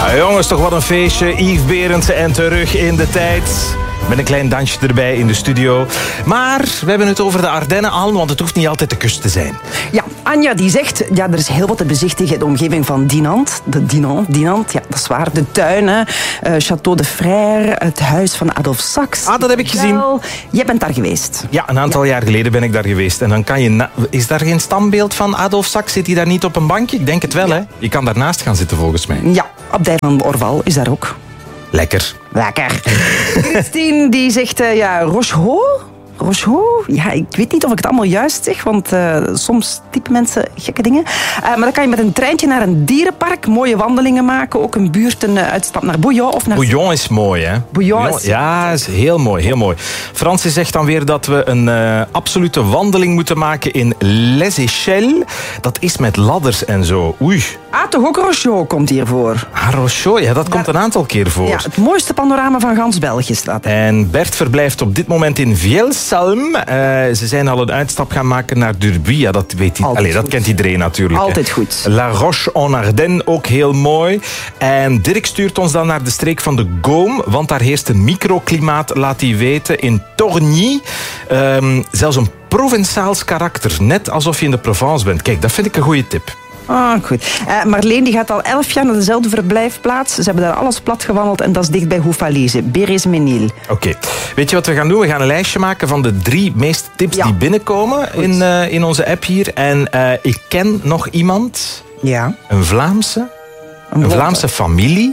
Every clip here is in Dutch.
Jongens, toch wat een feestje. Yves Berendsen en terug in de tijd. Met een klein dansje erbij in de studio. Maar we hebben het over de Ardennen al, want het hoeft niet altijd de kust te zijn. Ja, Anja die zegt, ja, er is heel wat te bezichtigen in de omgeving van Dinant. Dinant, ja, dat is waar. De tuinen, Château de Frère, het huis van Adolf Sax. Ah, dat heb ik gezien. Jij bent daar geweest. Ja, een aantal jaar geleden ben ik daar geweest. En dan kan je... Is daar geen standbeeld van Adolf Sax? Zit hij daar niet op een bankje? Ik denk het wel, hè? Je kan daarnaast gaan zitten, volgens mij. Ja, Abdij van Orval is daar ook. Lekker. Christine die zegt, ja, Rochehaut? Ja, ik weet niet of ik het allemaal juist zeg, want soms typen mensen gekke dingen. Maar dan kan je met een treintje naar een dierenpark mooie wandelingen maken. Ook een buurt, een uitstap naar Bouillon. Of naar... Bouillon is mooi, hè? Bouillon is... Ja, is heel mooi, heel mooi. Francis zegt dan weer dat we een absolute wandeling moeten maken in Les Échelles. Dat is met ladders en zo. Oei. Ah, toch ook Rochehaut komt hiervoor. Ah, Rochehaut, ja, dat komt een aantal keer voor. Ja, het mooiste panorama van gans België staat er. En Bert verblijft op dit moment in Vielsalm. Ze zijn al een uitstap gaan maken naar Durbuy. Ja, dat weet hij. Allee, dat kent iedereen natuurlijk. Altijd hè. goed. La Roche-en-Ardenne, ook heel mooi. En Dirk stuurt ons dan naar de streek van de Gaume, want daar heerst een microklimaat, laat hij weten, in Torgny. Zelfs een Provençaals karakter, net alsof je in de Provence bent. Kijk, dat vind ik een goede tip. Ah, goed. Marleen die gaat al 11 jaar naar dezelfde verblijfplaats. Ze hebben daar alles plat gewandeld en dat is dicht bij Houfalize. Bérézménil. Oké. Weet je wat we gaan doen? We gaan een lijstje maken van de 3 meeste tips die binnenkomen in onze app hier. En ik ken nog iemand. Ja. Een Vlaamse. Een Vlaamse familie.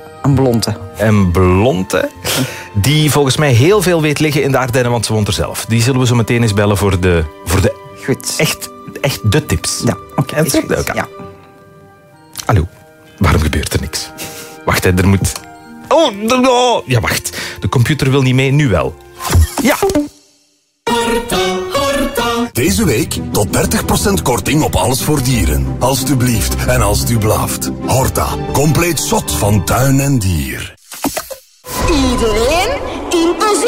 Een blonde. Die volgens mij heel veel weet liggen in de Ardennen, want ze woont er zelf. Die zullen we zo meteen eens bellen voor de goed. Echt de tips. Ja, oké. Ja. Hallo, waarom gebeurt er niks? Wacht, hè, er moet... Oh, ja, wacht. De computer wil niet mee, nu wel. Ja. Deze week tot 30% korting op alles voor dieren. Alsjeblieft en als u blaaft. Horta, compleet zot van tuin en dier. Iedereen in een